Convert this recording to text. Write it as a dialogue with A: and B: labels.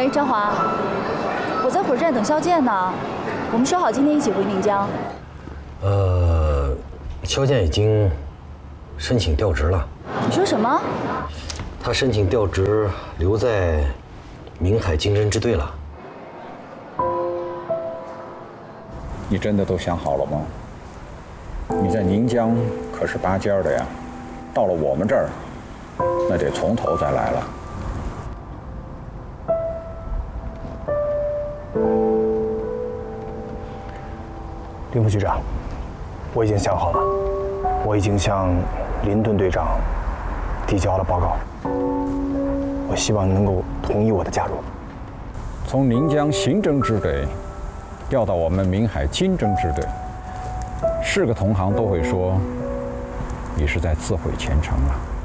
A: 喂，张华，我在火车站等肖剑呢。我们说好今天一起回宁江。
B: 肖剑已经申请调职了。
A: 你说什么？
B: 他申请调职，留在明海经侦支队了。
C: 你真的都想好了吗？你在宁江可是拔尖的呀，到了我们这儿，那得从头再来了。
D: 林副局长，我已经想好了，我已经向林顿队长提交了报告，我希望能够同意我的加入。
C: 从宁江刑侦支队调到我们明海经侦支队，是个同行都会说你是在自毁前程了。